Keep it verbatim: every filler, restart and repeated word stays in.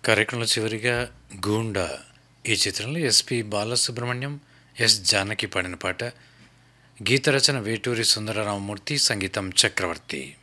కార్యక్రమంలో చివరిగా 'గూండా' ఈ చిత్రంలో ఎస్పి బాలసుబ్రహ్మణ్యం, ఎస్ జానకి పాడిన పాట. గీత రచన వేటూరి సుందరరామమూర్తి, సంగీతం చక్రవర్తి.